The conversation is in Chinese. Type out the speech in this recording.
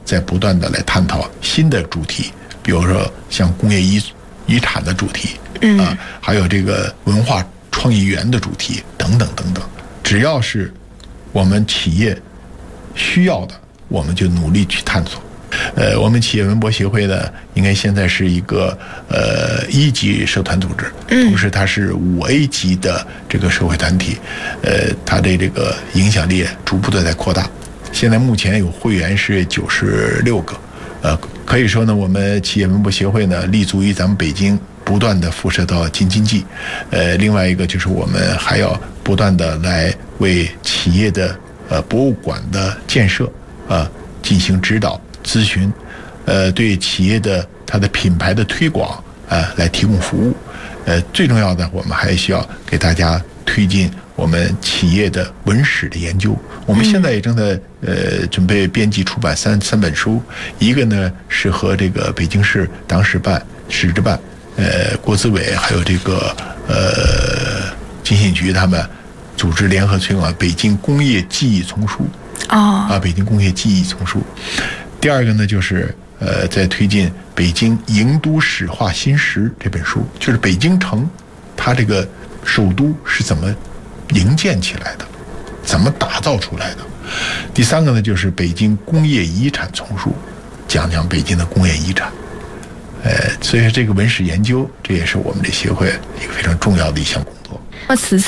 在不断的来探讨新的主题，比如说像工业遗产的主题，还有这个文化创意园的主题等等等等。只要是我们企业需要的，我们就努力去探索。我们企业文博协会呢，应该现在是一个1级社团组织，同时它是5A 级的这个社会团体，它的这个影响力逐步的在扩大。现在目前有会员是96个，可以说呢，我们企业文博协会呢，立足于咱们北京，不断的辐射到京津冀。另外一个就是我们还要不断的来为企业的博物馆的建设进行指导咨询，对企业的它的品牌的推广来提供服务。最重要的，我们还需要给大家推进我们企业的文史的研究。我们现在也正在准备编辑出版三本书，一个呢是和这个北京市党史办、史志办、国资委还有这个经信局他们组织联合推广北京工业记忆丛书。北京工业记忆丛书。第二个呢，就是在推进北京营都史话新识这本书，就是北京城它这个首都是怎么营建起来的，怎么打造出来的。第三个呢，就是北京工业遗产丛书，讲讲北京的工业遗产。所以说这个文史研究，这也是我们这协会一个非常重要的一项工作。 此次